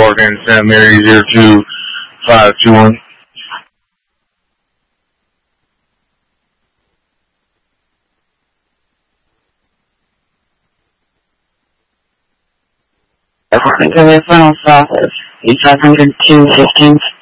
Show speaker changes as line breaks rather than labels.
Morgan, Santa Mary 02521.
Apartment to the Reynolds office, 8500 215th.